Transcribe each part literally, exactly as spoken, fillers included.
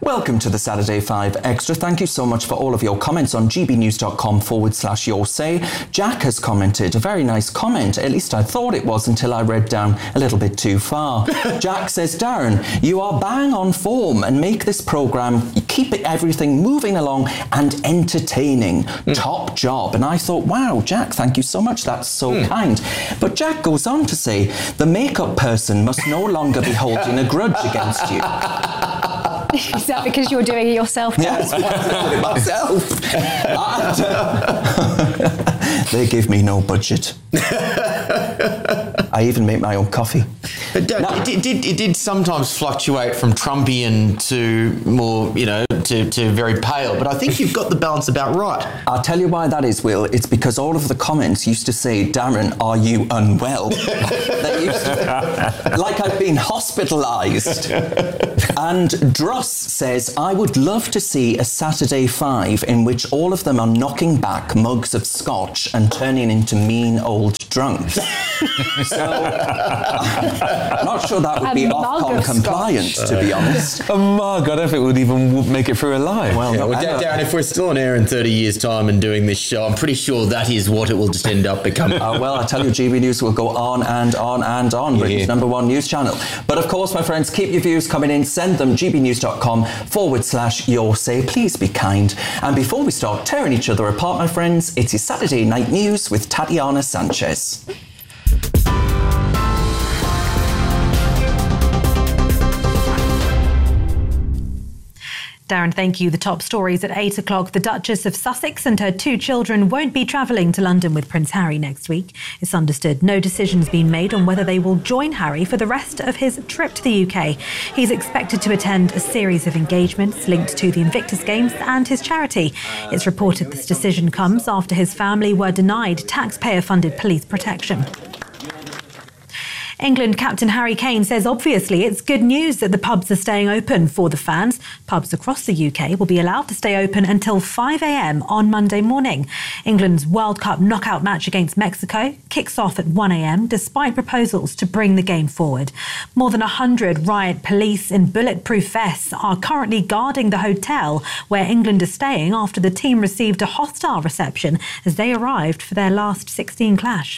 Welcome to the Saturday five Extra. Thank you so much for all of your comments on gbnews.com forward slash your say. Jack has commented, a very nice comment, at least I thought it was until I read down a little bit too far. Jack says, Darren, you are bang on form and make this programme, keep it everything moving along and entertaining. Mm. Top job. And I thought, wow, Jack, thank you so much. That's so mm. kind. But Jack goes on to say, the makeup person must no longer be holding a grudge against you. Is that because you're doing it yourself? Yes, I'm doing it myself. They give me no budget. I even make my own coffee. But now, it, it, did, it did sometimes fluctuate from Trumpian to more, you know, to, to very pale. But I think you've got the balance about right. I'll tell you why that is, Will. It's because all of the comments used to say, Darren, are you unwell? They used to, like I've been hospitalised. And Dross says, I would love to see a Saturday five in which all of them are knocking back mugs of scotch and turning into mean old drunks. So, I'm not sure that would a be Ofcom compliant, scotch. To be honest. A mug, I don't think it would even make it through alive. Well, yeah, well Darren, if we're still on air in thirty years' time and doing this show, I'm pretty sure that is what it will just end up becoming. Uh, well, I tell you, G B News will go on and on and on, Britain's yeah. number one news channel. But of course, my friends, keep your views coming in. Send them gbnews.com forward slash your say. Please be kind. And before we start tearing each other apart, my friends, it's your Saturday night news with Tatiana Sanchez. Darren, thank you. The top stories at eight o'clock. The Duchess of Sussex and her two children won't be travelling to London with Prince Harry next week. It's understood no decision's been made on whether they will join Harry for the rest of his trip to the U K. He's expected to attend a series of engagements linked to the Invictus Games and his charity. It's reported this decision comes after his family were denied taxpayer-funded police protection. England captain Harry Kane says obviously it's good news that the pubs are staying open for the fans. Pubs across the U K will be allowed to stay open until five a.m. on Monday morning. England's World Cup knockout match against Mexico kicks off at one a.m. despite proposals to bring the game forward. More than one hundred riot police in bulletproof vests are currently guarding the hotel where England is staying after the team received a hostile reception as they arrived for their last sixteen clash.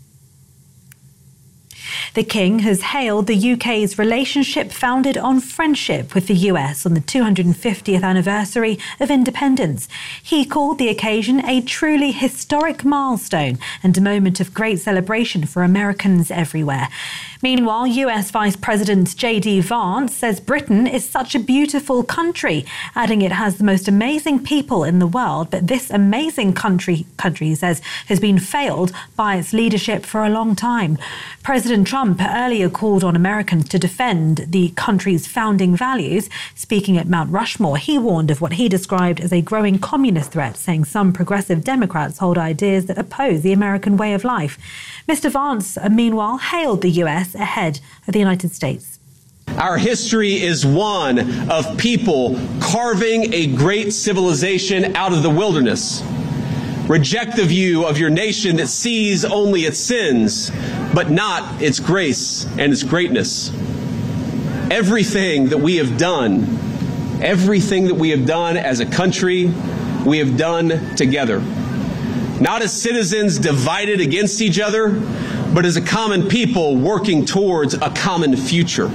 The King has hailed the U K's relationship founded on friendship with the U S on the two hundred fiftieth anniversary of independence. He called the occasion a truly historic milestone and a moment of great celebration for Americans everywhere. Meanwhile, U S Vice President J D Vance says Britain is such a beautiful country, adding it has the most amazing people in the world, but this amazing country, country, he says, has been failed by its leadership for a long time. President Trump earlier called on Americans to defend the country's founding values. Speaking at Mount Rushmore, he warned of what he described as a growing communist threat, saying some progressive Democrats hold ideas that oppose the American way of life. Mister Vance, meanwhile, hailed the U S ahead of the United States. Our history is one of people carving a great civilization out of the wilderness. Reject the view of your nation that sees only its sins, but not its grace and its greatness. Everything that we have done, everything that we have done as a country, we have done together. Not as citizens divided against each other, but as a common people working towards a common future.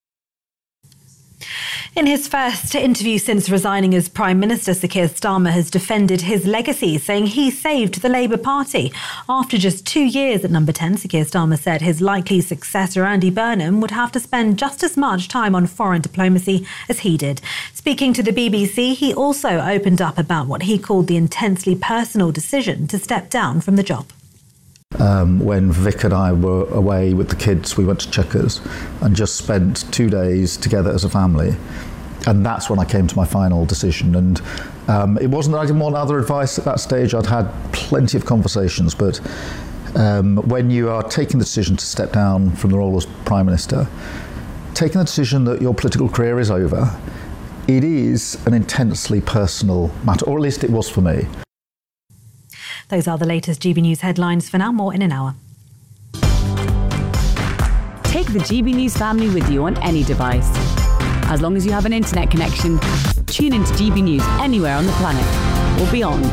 In his first interview since resigning as Prime Minister, Sir Keir Starmer has defended his legacy, saying he saved the Labour Party. After just two years at number ten, Sir Keir Starmer said his likely successor, Andy Burnham, would have to spend just as much time on foreign diplomacy as he did. Speaking to the B B C, he also opened up about what he called the intensely personal decision to step down from the job. Um, when Vic and I were away with the kids, we went to Chequers and just spent two days together as a family. And that's when I came to my final decision. And um, it wasn't that I didn't want other advice at that stage. I'd had plenty of conversations. But um, when you are taking the decision to step down from the role as Prime Minister, taking the decision that your political career is over, it is an intensely personal matter, or at least it was for me. Those are the latest G B News headlines. For now, more in an hour. Take the G B News family with you on any device. As long as you have an internet connection, tune into G B News anywhere on the planet or beyond.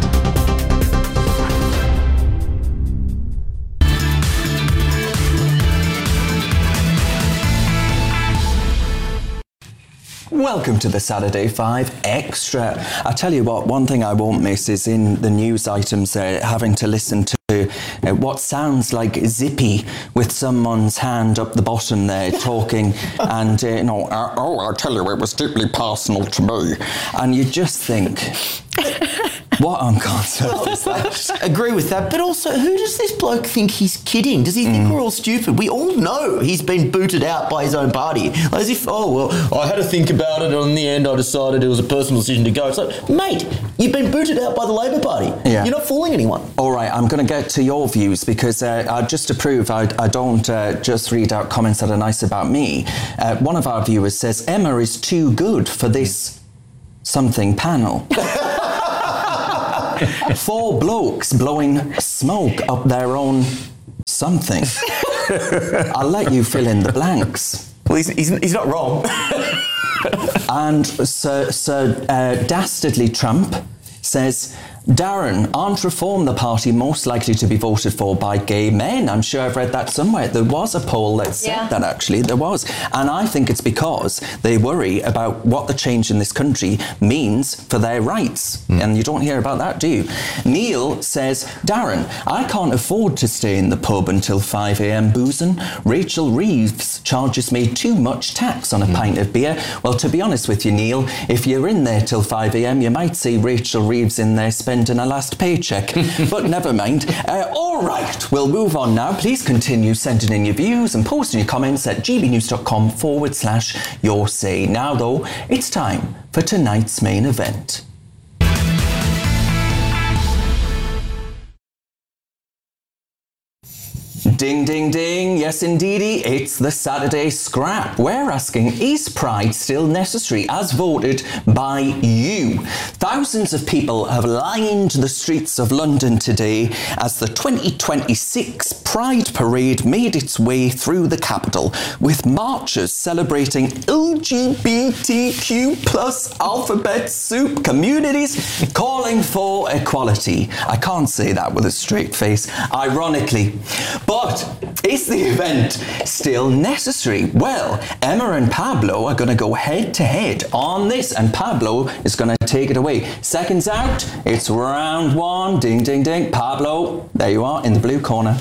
Welcome to the Saturday Five Extra. I tell you what, one thing I won't miss is in the news items uh, having to listen to uh, what sounds like Zippy with someone's hand up the bottom there talking and, uh, you know, uh, oh, I tell you, it was deeply personal to me. And you just think, what on God's earth is that? Agree with that, but also, who does this bloke think he's kidding? Does he think mm. we're all stupid? We all know he's been booted out by his own party. As if, oh, well, I had to think about it, and in the end I decided it was a personal decision to go. It's like, mate, you've been booted out by the Labor Party. Yeah. You're not fooling anyone. All right, I'm going to get to your views because uh, uh, just to prove I, I don't uh, just read out comments that are nice about me, uh, one of our viewers says, Emma is too good for this something panel. Four blokes blowing smoke up their own something. I'll let you fill in the blanks. Well, he's, he's, he's not wrong. And Sir, Sir uh, Dastardly Trump says, Darren, aren't Reform the party most likely to be voted for by gay men? I'm sure I've read that somewhere. There was a poll that said yeah. that, actually. There was. And I think it's because they worry about what the change in this country means for their rights. Mm. And you don't hear about that, do you? Neil says, Darren, I can't afford to stay in the pub until five a.m. boozing. Rachel Reeves charges me too much tax on a mm. pint of beer. Well, to be honest with you, Neil, if you're in there till five a.m, you might see Rachel Reeves in there spending a last paycheck. But never mind. Uh, all right, we'll move on now. Please continue sending in your views and posting your comments at gbnews.com forward slash your say. Now, though, it's time for tonight's main event. Ding, ding, ding. Yes, indeedy. It's the Saturday Scrap. We're asking, is Pride still necessary as voted by you? Thousands of people have lined the streets of London today as the twenty twenty-six Pride Parade made its way through the capital, with marchers celebrating L G B T Q plus alphabet soup communities calling for equality. I can't say that with a straight face, ironically. But is the event still necessary? Well, Emma and Pablo are going to go head to head on this, and Pablo is going to take it away. Seconds out, it's round one. Ding, ding, ding. Pablo, there you are in the blue corner.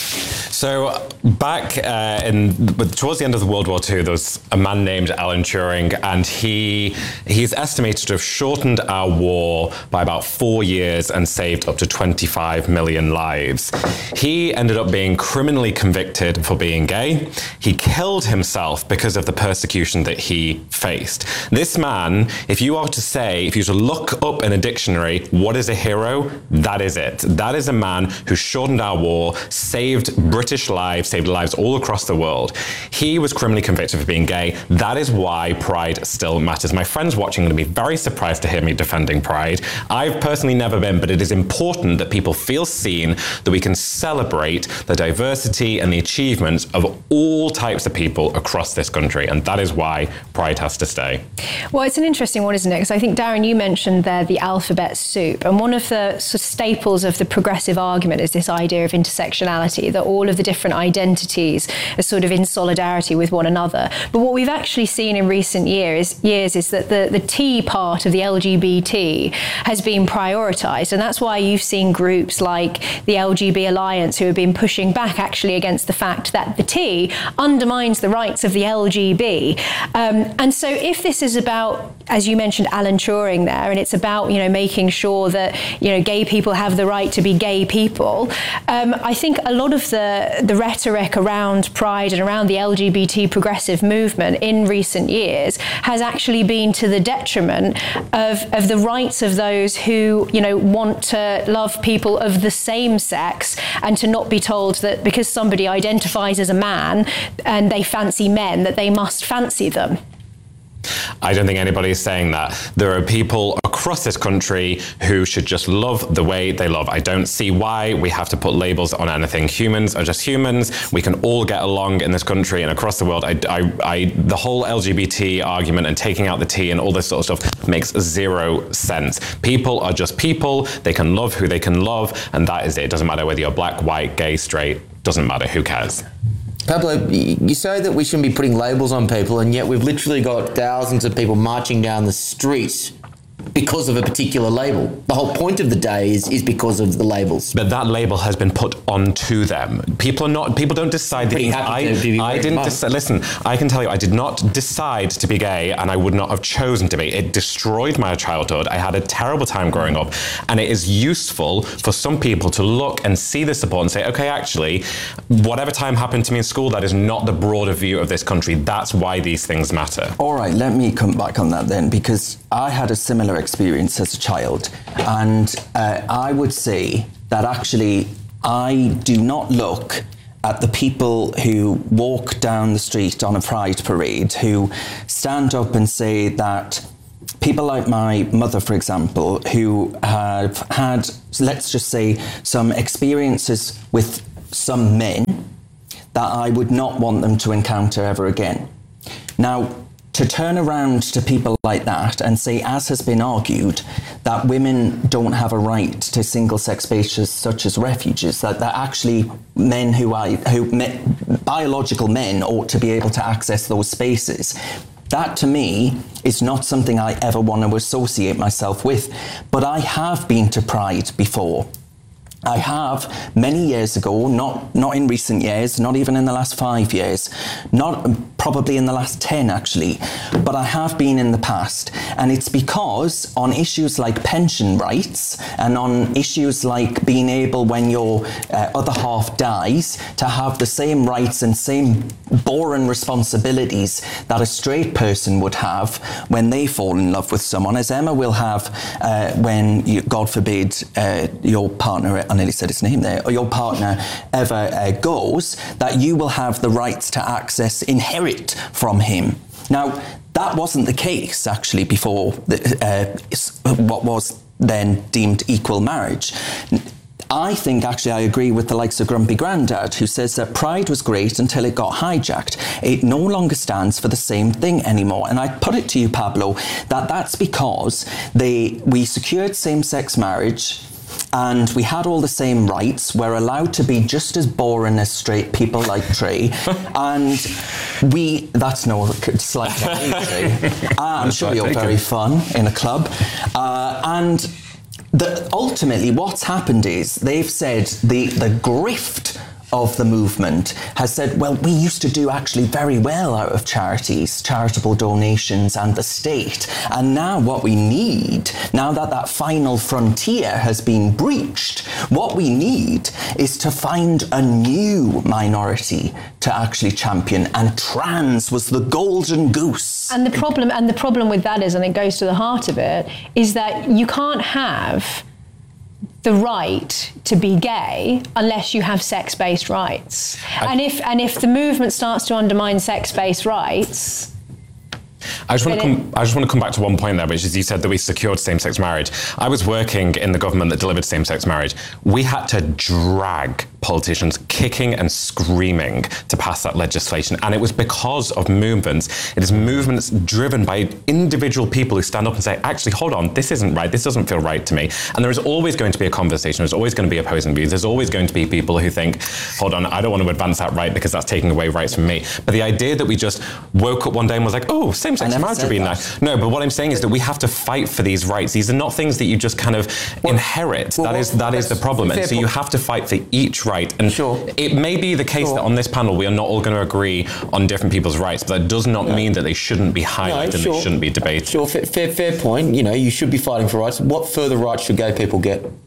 So back uh, in towards the end of the World War Two, there was a man named Alan Turing, and he he's estimated to have shortened our war by about four years and saved up to twenty-five million lives. He ended up being criminally convicted for being gay. He killed himself because of the persecution that he faced. This man, if you are to say, if you were to look up in a dictionary, what is a hero? That is it. That is a man who shortened our war, saved British lives, saved lives all across the world. He was criminally convicted for being gay. That is why Pride still matters. My friends watching are going to be very surprised to hear me defending Pride. I've personally never been, but it is important that people feel seen, that we can celebrate the diversity and the achievements of all types of people across this country, and that is why Pride has to stay. Well, it's an interesting one, isn't it? Because I think, Darren, you mentioned there the alphabet soup, and one of the sort of staples of the progressive argument is this idea of intersectionality, that all of the different identities are sort of in solidarity with one another. But what we've actually seen in recent years, years is that the, the T part of the L G B T has been prioritised, and that's why you've seen groups like the L G B Alliance who have been pushing back actually against the fact that the T undermines the rights of the L G B. Um, and so if this is about, as you mentioned, Alan Turing there, and it's about, you know, making sure that, you know, gay people have the right to be gay people, um, I think a lot of the the rhetoric around Pride and around the L G B T progressive movement in recent years has actually been to the detriment of, of the rights of those who, you know, want to love people of the same sex, and to not be told that because somebody identifies as a man and they fancy men, that they must fancy them. I don't think anybody is saying that. There are people across this country who should just love the way they love. I don't see why we have to put labels on anything. Humans are just humans. We can all get along in this country and across the world. I, I, I, the whole L G B T argument and taking out the T and all this sort of stuff makes zero sense. People are just people. They can love who they can love, and that is it. It doesn't matter whether you're black, white, gay, straight. Doesn't matter. Who cares? Pablo, you say that we shouldn't be putting labels on people, and yet we've literally got thousands of people marching down the street because of a particular label. The whole point of the day is, is because of the labels. But that label has been put onto them. People are not. People don't decide. Pretty these. happy I, to be I didn't much. decide. Listen, I can tell you, I did not decide to be gay, and I would not have chosen to be. It destroyed my childhood. I had a terrible time growing up, and it is useful for some people to look and see the support and say, okay, actually, whatever time happened to me in school, that is not the broader view of this country. That's why these things matter. All right, let me come back on that then, because I had a similar experience as a child, and uh, I would say that actually I do not look at the people who walk down the street on a pride parade, who stand up and say that people like my mother, for example, who have had, let's just say, some experiences with some men that I would not want them to encounter ever again. Now, to turn around to people like that and say, as has been argued, that women don't have a right to single-sex spaces such as refuges, that, that actually men who are who me, biological men ought to be able to access those spaces. That, to me, is not something I ever want to associate myself with. But I have been to Pride before. I have, many years ago, not not in recent years, not even in the last five years, not probably in the last ten actually, but I have been in the past. And it's because on issues like pension rights and on issues like being able, when your uh, other half dies, to have the same rights and same boring responsibilities that a straight person would have when they fall in love with someone, as Emma will have uh, when, you, God forbid, uh, your partner, I nearly said his name there, or your partner ever uh, goes, that you will have the rights to access, inherit from him. Now, that wasn't the case, actually, before the, uh, what was then deemed equal marriage. I think, actually, I agree with the likes of Grumpy Grandad, who says that Pride was great until it got hijacked. It no longer stands for the same thing anymore. And I put it to you, Pablo, that that's because they we secured same-sex marriage, and we had all the same rights. We're allowed to be just as boring as straight people like Trey. And we, that's no slight on Trey. I'm sure you're very fun in a club. Uh, and the, ultimately what's happened is they've said the, the grift of the movement has said, well, we used to do actually very well out of charities, charitable donations and the state. And now what we need, now that that final frontier has been breached, what we need is to find a new minority to actually champion. And trans was the golden goose. And the problem, and the problem with that is, and it goes to the heart of it, is that you can't have the right to be gay unless you have sex-based rights. I, and if and if the movement starts to undermine sex-based rights, I just want to come. I just want to come back to one point there, which is you said that we secured same-sex marriage. I was working in the government that delivered same-sex marriage. We had to drag politicians kicking and screaming to pass that legislation, and it was because of movements. It is movements driven by individual people who stand up and say, actually, hold on, this isn't right, this doesn't feel right to me. And there is always going to be a conversation, there's always going to be opposing views, there's always going to be people who think, hold on, I don't want to advance that right because that's taking away rights from me. But the idea that we just woke up one day and was like, oh, same-sex marriage would be nice. No, but what I'm saying is that we have to fight for these rights. These are not things that you just kind of well, inherit. Well, that is that is the problem. And so you have to fight for each right. And sure. It may be the case sure. that on this panel we are not all going to agree on different people's rights, but that does not no. mean that they shouldn't be highlighted no, sure. and they shouldn't be debated. Sure, fair, fair, fair point. You know, you should be fighting for rights. What further rights should gay people get?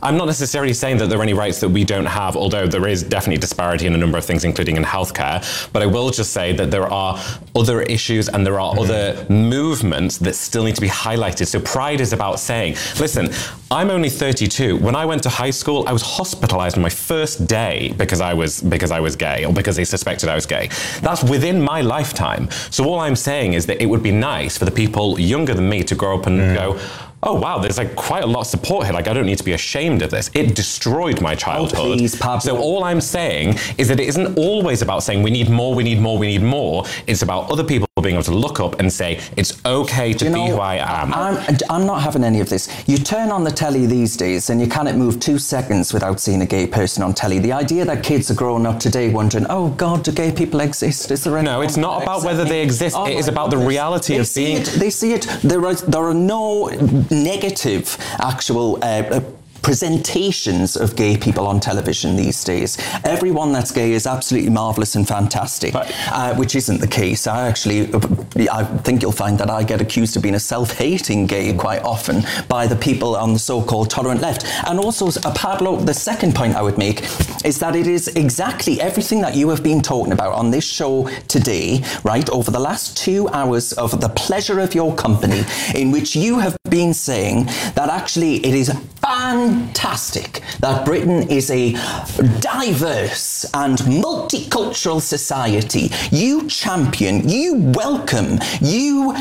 I'm not necessarily saying that there are any rights that we don't have, although there is definitely disparity in a number of things, including in healthcare. But I will just say that there are other issues and there are mm. other movements that still need to be highlighted. So Pride is about saying, listen, I'm only thirty-two. When I went to high school, I was hospitalized on my first day because I was because I was gay, or because they suspected I was gay. That's within my lifetime. So all I'm saying is that it would be nice for the people younger than me to grow up and mm. go, oh wow, there's like quite a lot of support here. Like, I don't need to be ashamed of this. It destroyed my childhood. Oh, please, Pablo. So all I'm saying is that it isn't always about saying we need more, we need more, we need more. It's about other people being able to look up and say, it's okay to you be know, who I am. I'm, I'm not having any of this. You turn on the telly these days and you cannot move two seconds without seeing a gay person on telly. The idea that kids are growing up today wondering, oh God, do gay people exist? Is there any No, it's not about whether they exist. Oh, it is about the reality they of see being... It, they see it. There are, there are no negative actual uh, presentations of gay people on television these days. Everyone that's gay is absolutely marvellous and fantastic, right. uh, which isn't the case. I actually, I think you'll find that I get accused of being a self-hating gay quite often by the people on the so-called tolerant left. And also, uh, Pablo, the second point I would make is that it is exactly everything that you have been talking about on this show today, right, over the last two hours of the pleasure of your company, in which you have been saying that actually it is fantastic that Britain is a diverse and multicultural society. You champion, you welcome, you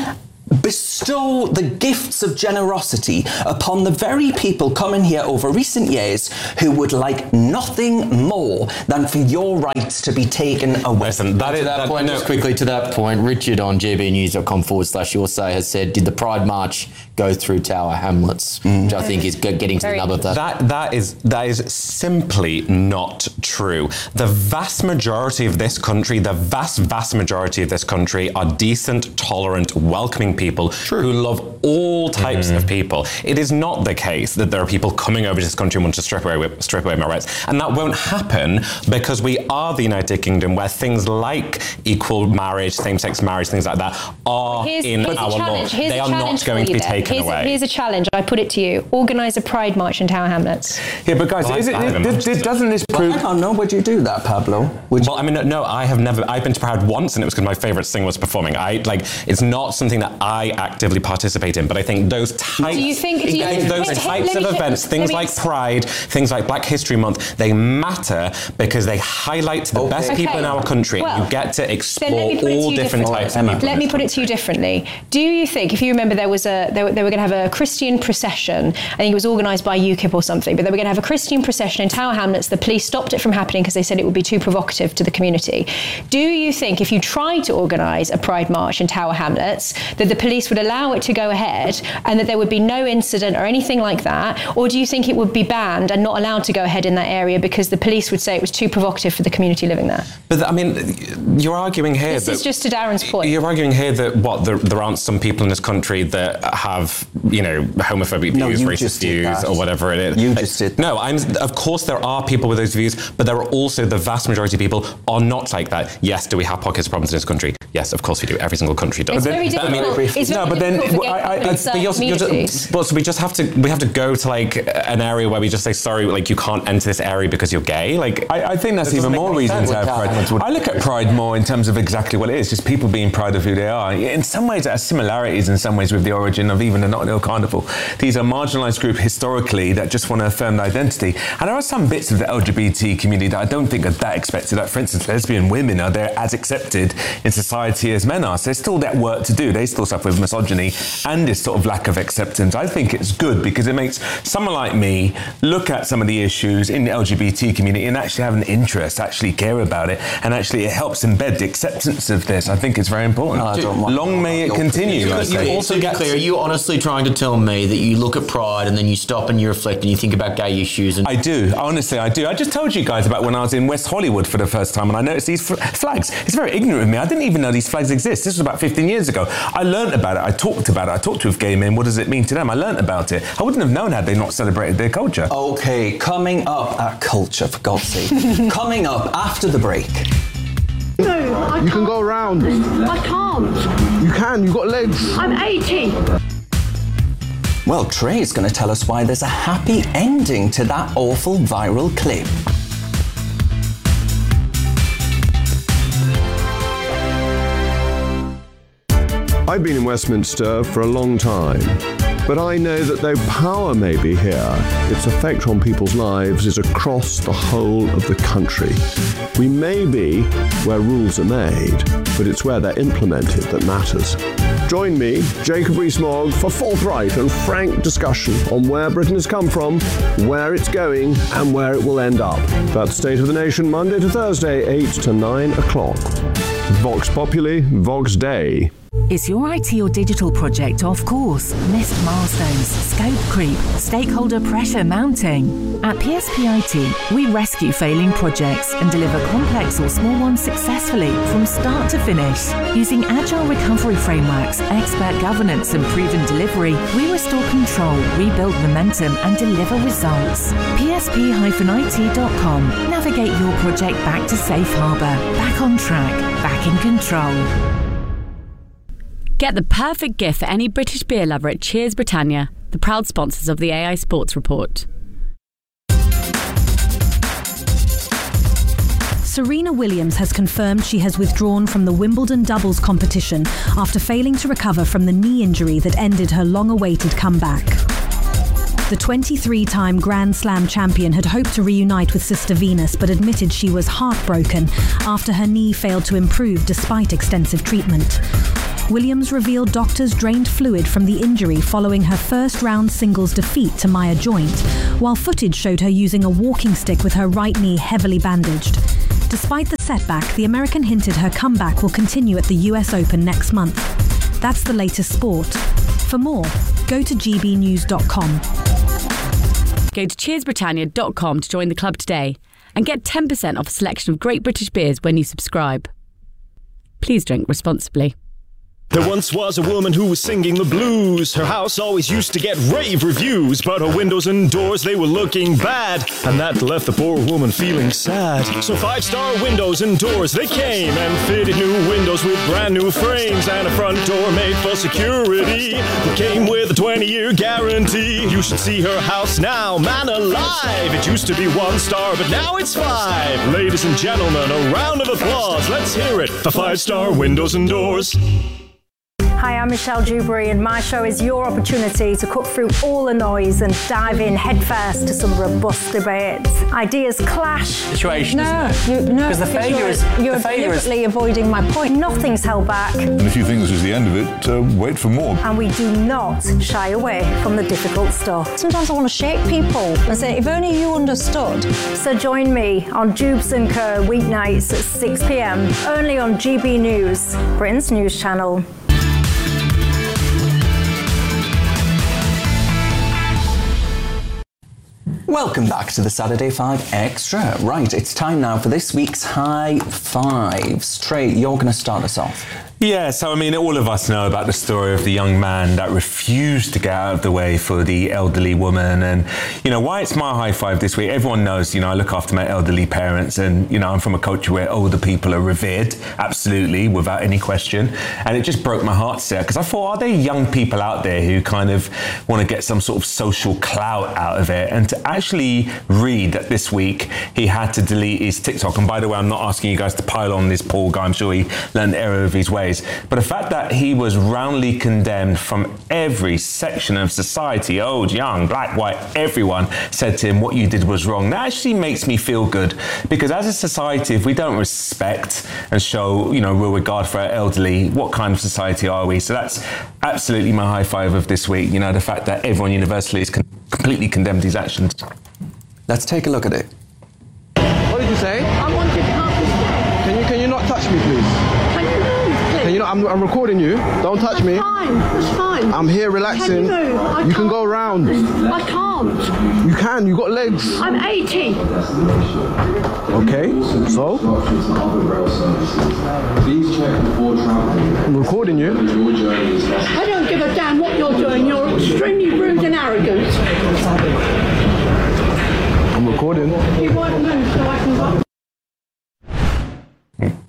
bestow the gifts of generosity upon the very people coming here over recent years who would like nothing more than for your rights to be taken away. Listen, that is, that, that point, no. just quickly to that point, Richard on gbnews.com forward slash your say has said, did the Pride March go through Tower Hamlets? Mm. Which I think is getting to the nub of that. That, that, is, that is simply not true. The vast majority of this country, the vast, vast majority of this country are decent, tolerant, welcoming people people True. who love all types mm-hmm. of people. It is not the case that there are people coming over to this country and want to strip away, strip away my rights. And that won't happen because we are the United Kingdom, where things like equal marriage, same-sex marriage, things like that are here's, in here's our law. They are not going to be then. taken here's, away. Here's a challenge. I put it to you. Organise a Pride March in Tower Hamlets. Yeah, but guys, well, is it, it, it, it, doesn't this prove... Well, I don't know. Would you do that, Pablo? Would well, I mean, no, I have never... I've been to Pride once, and it was because my favourite singer was performing. I like. It's not something that I actively participate in, but I think those types... Do you think... Do you, I think those wait, types of events, things like Pride, things like Black History Month, they matter because they highlight the okay. best people okay. in our country. Well, and you get to explore all different types of people. Let me put it to you differently. Do you think, if you remember, there was a they were, they were going to have a Christian procession. I think it was organised by UKIP or something, but they were going to have a Christian procession in Tower Hamlets. The police stopped it from happening because they said it would be too provocative to the community. Do you think, if you tried to organise a Pride March in Tower Hamlets, that the police would allow it to go ahead and that there would be no incident or anything like that? Or do you think it would be banned and not allowed to go ahead in that area because the police would say it was too provocative for the community living there? But I mean, you're arguing here this that... This is just to Darren's point. You're arguing here that, what, there, there aren't some people in this country that have, you know, homophobic no, views, racist views, or whatever it is. You like, just did. No, I'm, of course there are people with those views, but there are also the vast majority of people are not like that. Yes, do we have pockets of problems in this country? Yes, of course we do. Every single country does. It's very difficult. I mean, it's no, but then... Well, I, I, I, but you're, you're just, well, so we just have to we have to go to like an area where we just say, sorry, like you can't enter this area because you're gay. Like I, I think that's even more reason to have Pride. I look at Pride more in terms of exactly what it is, just people being proud of who they are. In some ways, there are similarities in some ways with the origin of even the Notting Hill Carnival. These are marginalised group historically that just want to affirm their identity. And there are some bits of the L G B T community that I don't think are that expected. Like, for instance, lesbian women are there as accepted in society as men are. So there's still that work to do. They still suffer with misogyny and this sort of lack of acceptance. I think it's good because it makes someone like me look at some of the issues in the L G B T community and actually have an interest, actually care about it, and actually it helps embed the acceptance of this. I think it's very important. No, I don't want Long may it continue. You, you also get clear. Are you honestly trying to tell me that you look at Pride and then you stop and you reflect and you think about gay issues? And I do. Honestly, I do. I just told you guys about when I was in West Hollywood for the first time and I noticed these f- flags. It's very ignorant of me. I didn't even know these flags exist. This was about fifteen years ago. I learnt about it. I talked about it. I talked with gay men. What does it mean to them? I learnt about it. I wouldn't have known had they not celebrated their culture. Okay, coming up at culture, for God's sake. Coming up after the break. No, I You can't. can go around. I can't. You can, you've got legs. I'm eighty. Well, Trey is going to tell us why there's a happy ending to that awful viral clip. I've been in Westminster for a long time, but I know that though power may be here, its effect on people's lives is across the whole of the country. We may be where rules are made, but it's where they're implemented that matters. Join me, Jacob Rees-Mogg, for forthright and frank discussion on where Britain has come from, where it's going, and where it will end up. That's State of the Nation, Monday to Thursday, eight to nine o'clock. Vox Populi, Vox Dei. Is your I T or digital project off course? Missed milestones, scope creep, stakeholder pressure mounting? At P S P I T, we rescue failing projects and deliver complex or small ones successfully from start to finish. Using agile recovery frameworks, expert governance and proven delivery, we restore control, rebuild momentum and deliver results. P S P I T dot com. Navigate your project back to safe harbour, back on track, back in control. Get the perfect gift for any British beer lover at Cheers Britannia, the proud sponsors of the A I Sports Report. Serena Williams has confirmed she has withdrawn from the Wimbledon doubles competition after failing to recover from the knee injury that ended her long-awaited comeback. The twenty-three-time Grand Slam champion had hoped to reunite with Sister Venus, but admitted she was heartbroken after her knee failed to improve despite extensive treatment. Williams revealed doctors drained fluid from the injury following her first-round singles defeat to Maya Joint, while footage showed her using a walking stick with her right knee heavily bandaged. Despite the setback, the American hinted her comeback will continue at the U S Open next month. That's the latest sport. For more, go to g b news dot com. Go to cheers britannia dot com to join the club today and get ten percent off a selection of great British beers when you subscribe. Please drink responsibly. There once was a woman who was singing the blues. Her house always used to get rave reviews, but her windows and doors, they were looking bad, and that left the poor woman feeling sad. So five-star windows and doors, they came and fitted new windows with brand new frames and a front door made for security that came with a twenty-year guarantee. You should see her house now, man alive. It used to be one star, but now it's five. Ladies and gentlemen, a round of applause. Let's hear it for five-star windows and doors. Hi, I'm Michelle Dewberry, and my show is your opportunity to cut through all the noise and dive in headfirst to some robust debates. Ideas clash. Situation, no, isn't it? You, no, because the failure you're, is you're the failure deliberately is... avoiding my point. Nothing's held back. And if you think this is the end of it, uh, wait for more. And we do not shy away from the difficult stuff. Sometimes I want to shake people and say, if only you understood. So join me on Jubes and Co weeknights at six p m only on G B News, Britain's news channel. Welcome back to the Saturday Five Extra. Right, it's time now for this week's High Fives. Trey, you're going to start us off. Yeah, so I mean, all of us know about the story of the young man that refused to get out of the way for the elderly woman. And, you know, why it's my high five this week, everyone knows, you know, I look after my elderly parents and, you know, I'm from a culture where older people are revered, absolutely, without any question. And it just broke my heart to say it, because I thought, are there young people out there who kind of want to get some sort of social clout out of it? And to actually read that this week he had to delete his TikTok. And by the way, I'm not asking you guys to pile on this poor guy. I'm sure he learned the error of his ways. But the fact that he was roundly condemned from every section of society, old, young, black, white, everyone said to him, what you did was wrong. That actually makes me feel good, because as a society, if we don't respect and show, you know, real regard for our elderly, what kind of society are we? So that's absolutely my high five of this week. You know, the fact that everyone universally has con- completely condemned his actions. Let's take a look at it. What did you say? I wanted half a step. Can you can you not touch me, please? Can you move, please? Can you not? I'm, I'm recording you. Don't touch That's me. Fine. That's fine. I'm here relaxing. Can you move? I you can go around. I can't. You can. You got legs. I'm eighty. Okay. So. I'm recording you. I don't give a damn what you're doing. You're extremely rude and arrogant. I'm recording. You won't move so I can go.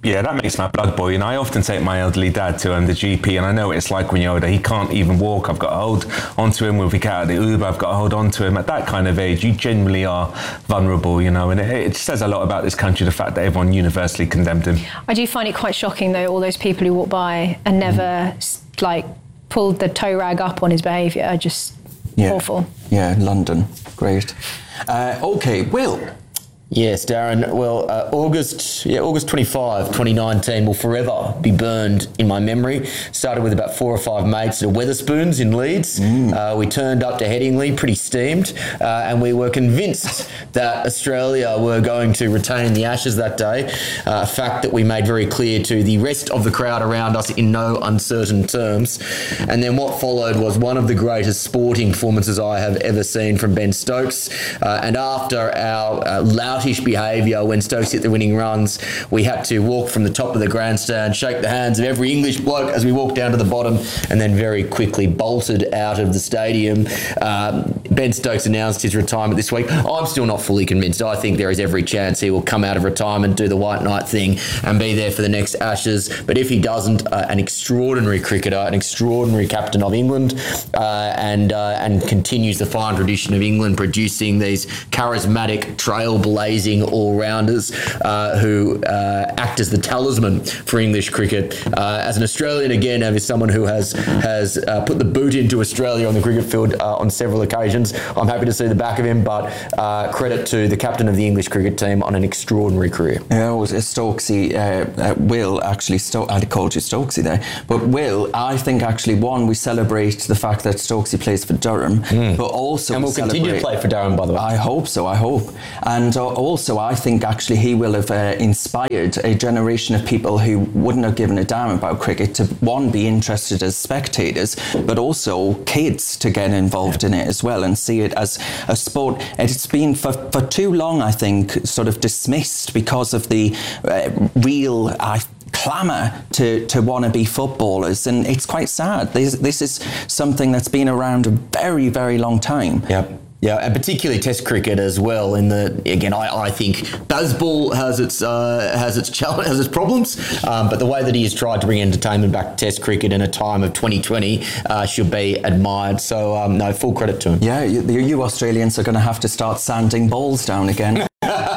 Yeah, that makes my blood boil. You know, I often take my elderly dad to um, the G P, and I know what it's like when you're older. He can't even walk. I've got to hold onto him. When we get out of the Uber, I've got to hold onto him. At that kind of age, you genuinely are vulnerable, you know, and it, it says a lot about this country, the fact that everyone universally condemned him. I do find it quite shocking, though, all those people who walk by and never, mm. like, pulled the toe rag up on his behaviour. Just yeah. awful. Yeah, London. Great. Uh, OK, Will. Yes, Darren. Well, uh, August, yeah, August twenty-fifth, twenty nineteen will forever be burned in my memory. Started with about four or five mates at Wetherspoons in Leeds. Mm. Uh, we turned up to Headingley pretty steamed, uh, and we were convinced that Australia were going to retain the Ashes that day, uh, a fact that we made very clear to the rest of the crowd around us in no uncertain terms. And then what followed was one of the greatest sporting performances I have ever seen from Ben Stokes. Uh, and after our uh, loud behaviour when Stokes hit the winning runs, we had to walk from the top of the grandstand, shake the hands of every English bloke as we walked down to the bottom, and then very quickly bolted out of the stadium. Um, Ben Stokes announced his retirement this week. I'm still not fully convinced. I think there is every chance he will come out of retirement, do the white knight thing, and be there for the next Ashes. But if he doesn't, uh, an extraordinary cricketer, an extraordinary captain of England, uh, and uh, and continues the fine tradition of England producing these charismatic trailblazers all-rounders uh, who uh, act as the talisman for English cricket. Uh, as an Australian, again, and as someone who has has uh, put the boot into Australia on the cricket field uh, on several occasions, I'm happy to see the back of him, but uh, credit to the captain of the English cricket team on an extraordinary career. Yeah, it was Stokesy. Uh, uh, Will, actually, Sto- I called you Stokesy there, but Will, I think actually, one, we celebrate the fact that Stokesy plays for Durham, mm. but also... And we'll we continue to play for Durham, by the way. I hope so, I hope. And uh, also, I think actually he will have uh, inspired a generation of people who wouldn't have given a damn about cricket to, one, be interested as spectators, but also kids to get involved in it as well and see it as a sport. It's been for, for too long, I think, sort of dismissed because of the uh, real... I clamour to, to want to be footballers, and it's quite sad. This, this is something that's been around a very, very long time. Yep. Yeah, and particularly Test cricket as well. In the again, I, I think baseball has its uh, has its challenge, has its problems, um, but the way that he has tried to bring entertainment back to Test cricket in a time of twenty twenty uh, should be admired. So um, no, full credit to him. Yeah, you, you Australians are going to have to start sanding balls down again.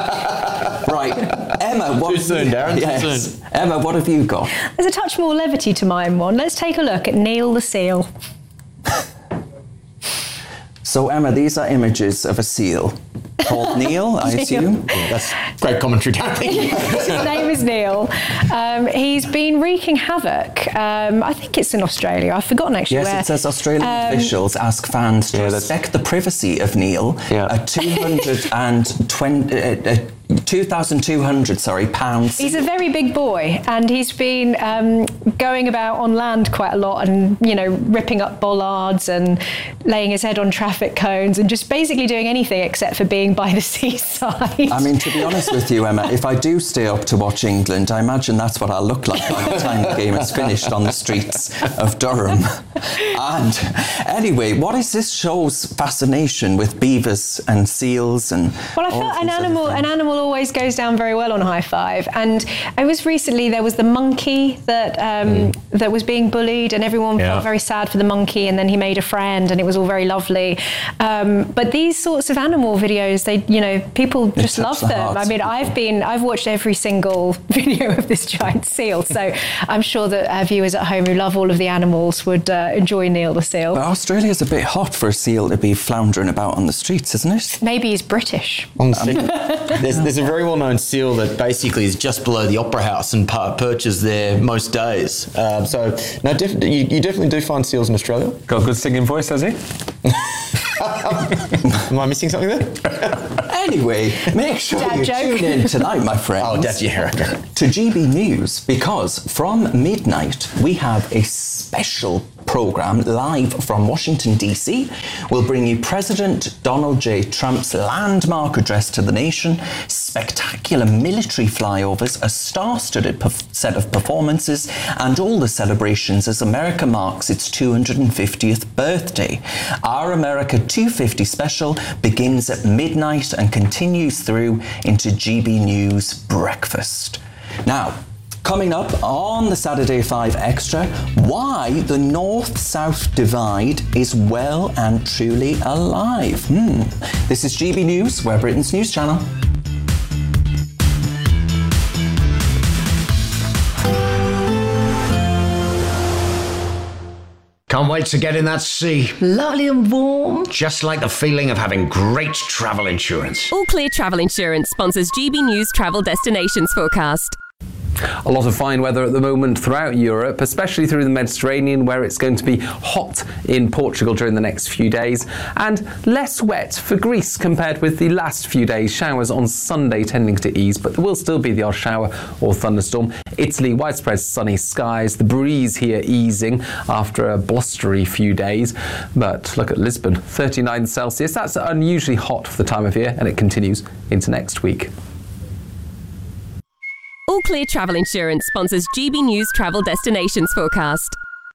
Right, Emma. What Too soon, Darren. Yes. Too soon. Emma, what have you got? There's a touch more levity to mine one. Let's take a look at Neil the seal. So, Emma, these are images of a seal called Neil, I assume. Yeah, that's great commentary, Darren. His name is Neil. Um, he's been wreaking havoc. Um, I think it's in Australia. I've forgotten actually yes, where. Yes, it says Australian um, officials ask fans to yeah, respect the privacy of Neil. Yeah. A two hundred twenty... Uh, uh, two thousand two hundred, sorry, pounds. He's a very big boy, and he's been um, going about on land quite a lot and, you know, ripping up bollards and laying his head on traffic cones and just basically doing anything except for being by the seaside. I mean, to be honest with you, Emma, if I do stay up to watch England, I imagine that's what I'll look like by the time the game is finished on the streets of Durham. And anyway, what is this show's fascination with beavers and seals and... Well, I felt an animal, an animal always goes down very well on High Five, and I was recently there was the monkey that um, mm. that was being bullied, and everyone yeah. felt very sad for the monkey, and then he made a friend, and it was all very lovely. Um, but these sorts of animal videos, they, you know, people just love them. Heart. I mean, I've been, I've watched every single video of this giant seal, so I'm sure that our viewers at home who love all of the animals would uh, enjoy Neil the seal. But Australia's a bit hot for a seal to be floundering about on the streets, isn't it? Maybe he's British. Um, there's, there's a very well-known seal that basically is just below the Opera House and per- perches there most days. Um, so, no, def- you, you definitely do find seals in Australia. Got a good singing voice, has he? Am I missing something there? Anyway, make sure Dad you joke. tune in tonight, my friends. Oh, Dad, yeah. To G B News, because from midnight we have a special programme live from Washington, D C. We'll bring you President Donald J. Trump's landmark address to the nation, spectacular military flyovers, a star-studded perf- set of performances, and all the celebrations as America marks its two hundred fiftieth birthday. Our America two fifty special begins at midnight and continues through into G B News breakfast. Now, Coming up on the Saturday five Extra, why the North-South divide is well and truly alive. Hmm. This is G B News, We're Britain's news channel. Can't wait to get in that sea. Lovely and warm. Just like the feeling of having great travel insurance. All Clear Travel Insurance sponsors G B News Travel Destinations Forecast. A lot of fine weather at the moment throughout Europe, especially through the Mediterranean, where it's going to be hot in Portugal during the next few days, and less wet for Greece compared with the last few days. Showers on Sunday tending to ease, but there will still be the odd shower or thunderstorm. Italy, widespread sunny skies, the breeze here easing after a blustery few days. But look at Lisbon, thirty-nine Celsius. That's unusually hot for the time of year, and it continues into next week. All Clear Travel Insurance sponsors G B News Travel Destinations Forecast.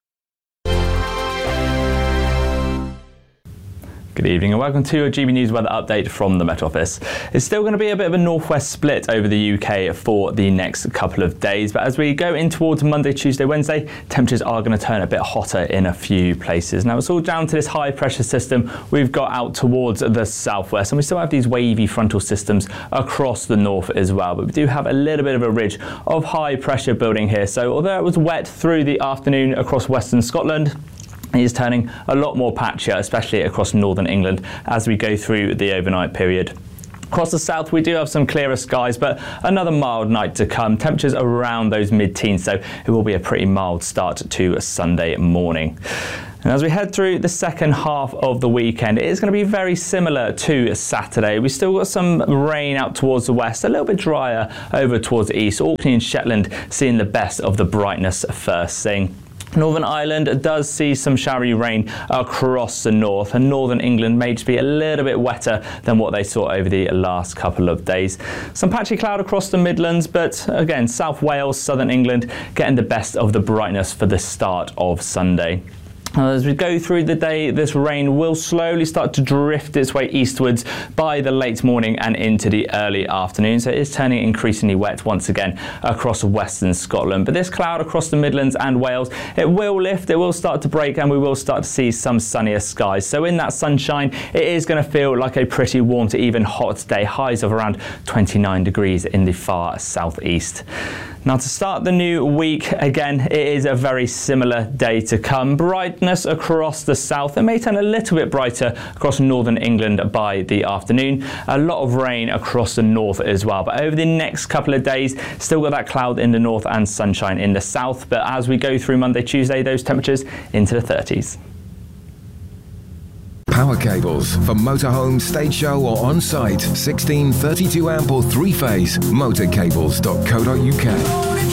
Good evening and welcome to a G B News weather update from the Met Office. It's still going to be a bit of a northwest split over the U K for the next couple of days, but as we go in towards Monday, Tuesday, Wednesday, temperatures are going to turn a bit hotter in a few places. Now it's all down to this high pressure system we've got out towards the southwest, and we still have these wavy frontal systems across the north as well, but we do have a little bit of a ridge of high pressure building here. So although it was wet through the afternoon across western Scotland, it is turning a lot more patchier, especially across northern England as we go through the overnight period. Across the south, we do have some clearer skies, but another mild night to come. Temperatures around those mid-teens, so it will be a pretty mild start to a Sunday morning. And as we head through the second half of the weekend, it is going to be very similar to Saturday. We've still got some rain out towards the west, a little bit drier over towards the east. Orkney and Shetland seeing the best of the brightness first thing. Northern Ireland does see some showery rain across the north, and northern England may just be a little bit wetter than what they saw over the last couple of days. Some patchy cloud across the Midlands, but again, South Wales, southern England getting the best of the brightness for the start of Sunday. As we go through the day, this rain will slowly start to drift its way eastwards by the late morning and into the early afternoon. So it is turning increasingly wet once again across western Scotland. But this cloud across the Midlands and Wales, it will lift, it will start to break, and we will start to see some sunnier skies. So in that sunshine, it is going to feel like a pretty warm to even hot day. Highs of around twenty-nine degrees in the far southeast. Now to start the new week, again, it is a very similar day to come. Brightness across the south. It may turn a little bit brighter across northern England by the afternoon. A lot of rain across the north as well. But over the next couple of days, still got that cloud in the north and sunshine in the south. But as we go through Monday, Tuesday, those temperatures into the thirties. Power cables for motorhome, stage show or on-site. sixteen, thirty-two amp or three-phase. motorcables dot co dot uk.